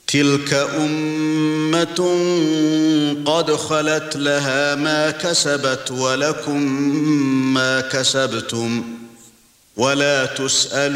تِلْكَ أُمَّةٌ قَدْ خَلَتْ لَهَا مَا كَسَبَتْ وَلَكُمْ مَا كَسَبْتُمْ وَلَا تُسْأَلُونَ